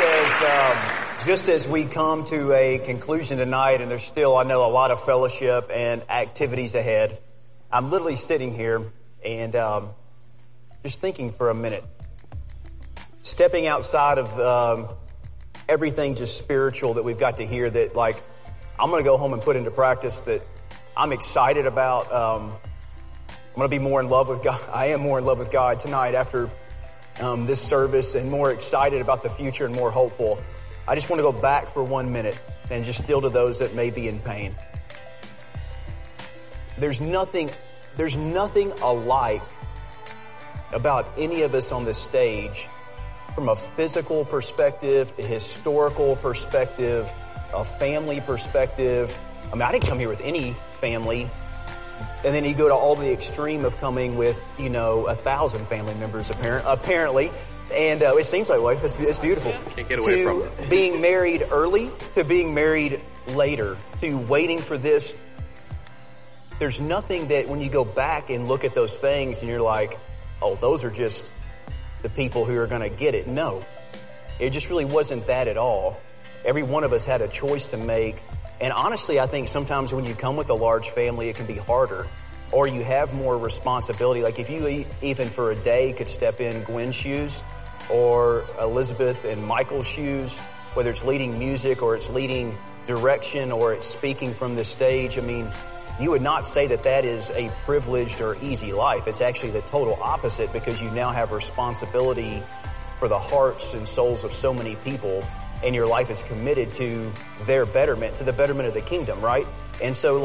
Just as we come to a conclusion tonight, and there's still, I know, a lot of fellowship and activities ahead, I'm literally sitting here and just thinking for a minute, stepping outside of everything just spiritual that we've got to hear that, like, I'm going to go home and put into practice that I'm excited about. I'm going to be more in love with God. I am more in love with God tonight after this service, and more excited about the future and more hopeful. I just want to go back for 1 minute and just still to those that may be in pain. There's nothing alike about any of us on this stage from a physical perspective, a historical perspective, a family perspective. I mean, I didn't come here with any family. And then you go to all the extreme of coming with, 1,000 family members, apparently. And it seems that way. It's beautiful. Can't get away from it. Being married early to being married later to waiting for this. There's nothing that when you go back and look at those things and you're like, oh, those are just the people who are going to get it. No, it just really wasn't that at all. Every one of us had a choice to make. And honestly, I think sometimes when you come with a large family, it can be harder, or you have more responsibility. Like if you even for a day could step in Gwen's shoes or Elizabeth and Michael's shoes, whether it's leading music or it's leading direction or it's speaking from the stage, I mean, you would not say that that is a privileged or easy life. It's actually the total opposite, because you now have responsibility for the hearts and souls of so many people. And your life is committed to their betterment, to the betterment of the kingdom, right? And so,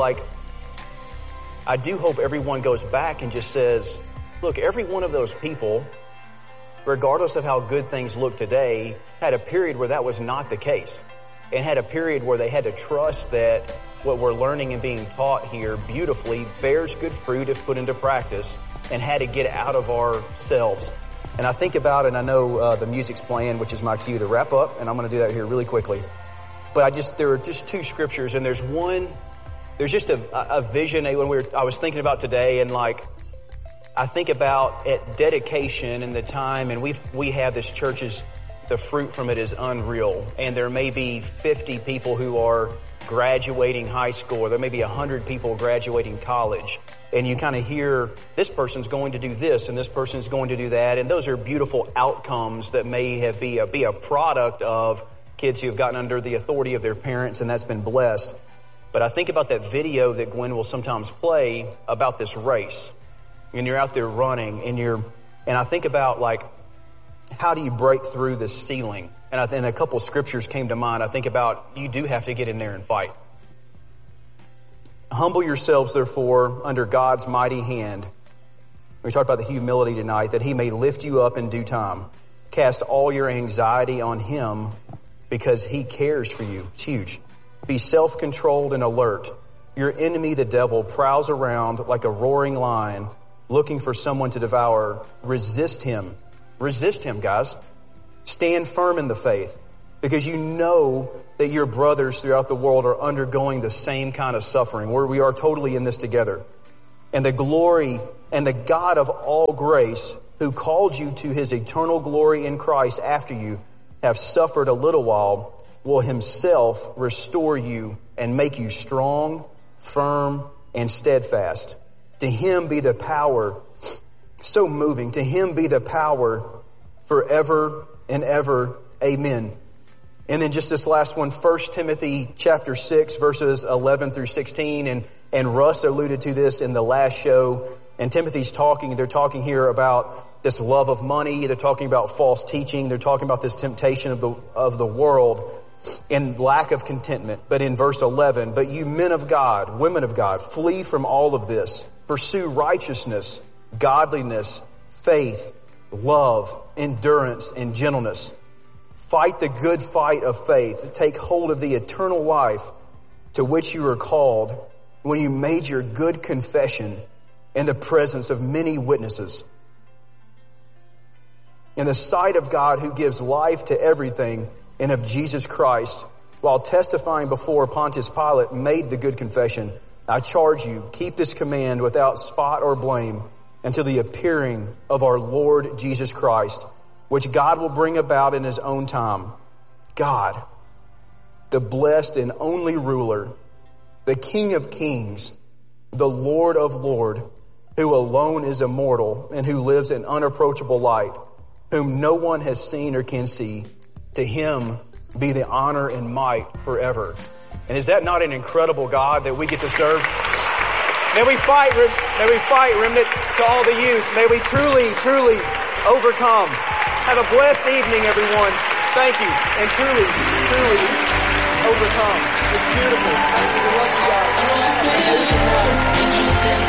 I do hope everyone goes back and just says, look, every one of those people, regardless of how good things look today, had a period where that was not the case, and had a period where they had to trust that what we're learning and being taught here beautifully bears good fruit if put into practice, and had to get out of ourselves. And I think about, and I know the music's playing, which is my cue to wrap up, and I'm going to do that here really quickly. But there are just two scriptures, and there's just a vision I was thinking about today, and I think about at dedication and the time, and we have this church's, the fruit from it is unreal. And there may be 50 people who are graduating high school, or there may be 100 people graduating college. And you kind of hear, this person's going to do this and this person's going to do that. And those are beautiful outcomes that may be a product of kids who have gotten under the authority of their parents, and that's been blessed. But I think about that video that Gwen will sometimes play about this race. And you're out there running, and I think about how do you break through this ceiling? And a couple scriptures came to mind. I think about, you do have to get in there and fight. Humble yourselves, therefore, under God's mighty hand. We talked about the humility tonight, that he may lift you up in due time. Cast all your anxiety on him because he cares for you. It's huge. Be self-controlled and alert. Your enemy, the devil, prowls around like a roaring lion looking for someone to devour. Resist him. Resist him, guys. Stand firm in the faith, because you know that your brothers throughout the world are undergoing the same kind of suffering, where we are totally in this together. And the glory and the God of all grace, who called you to his eternal glory in Christ after you have suffered a little while, will himself restore you and make you strong, firm, and steadfast. To him be the power, so moving, to him be the power forever and ever. Amen. And then just this last one, 1 Timothy chapter 6, verses 11 through 16. And Russ alluded to this in the last show. And Timothy's they're talking here about this love of money. They're talking about false teaching. They're talking about this temptation of the world and lack of contentment. But in verse 11, but you men of God, women of God, flee from all of this. Pursue righteousness, godliness, faith, love, endurance, and gentleness. Fight the good fight of faith. Take hold of the eternal life to which you were called when you made your good confession in the presence of many witnesses. In the sight of God, who gives life to everything, and of Jesus Christ, while testifying before Pontius Pilate, made the good confession. I charge you, keep this command without spot or blame until the appearing of our Lord Jesus Christ, which God will bring about in his own time. God, the blessed and only ruler, the King of kings, the Lord of lords, who alone is immortal and who lives in unapproachable light, whom no one has seen or can see. To him be the honor and might forever. And is that not an incredible God that we get to serve? May we fight, remnant, to all the youth. May we truly, truly overcome. Have a blessed evening, everyone. Thank you. And truly, truly overcome. It's beautiful. Thank you. We love you guys. Have an amazing night.